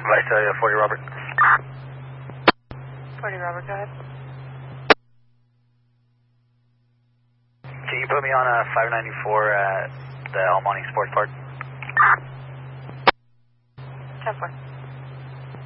Vice 40 Robert. 40 Robert, go ahead. Can you put me on a 594 at the El Monte Sports Park? 10-4.